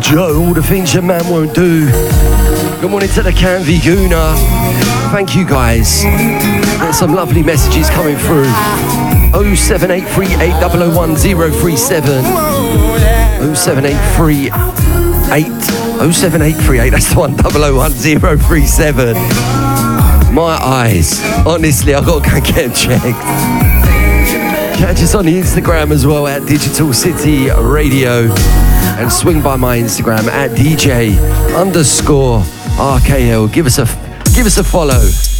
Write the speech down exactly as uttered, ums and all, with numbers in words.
Joe, all the things your man won't do. Good morning to the Canvey Guna. Thank you guys. There's some lovely messages coming through. oh seven eight three eight zero zero one zero three seven. oh seven eight three eight. oh seven eight three eight, that's the one, zero zero one zero three seven. My eyes. Honestly, I've got to go and get them checked. Catch us on the Instagram as well at Digital City Radio. And swing by my Instagram at D J underscore R K L. Give us a, give us a follow.